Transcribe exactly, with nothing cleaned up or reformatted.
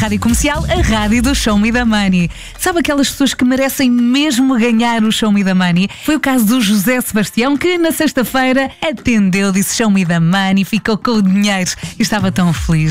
Rádio Comercial, a rádio do Show Me the Money. Sabe aquelas pessoas que merecem mesmo ganhar o Show Me the Money? Foi o caso do José Sebastião, que na sexta-feira atendeu, disse Show Me the Money, ficou com o dinheiro e estava tão feliz.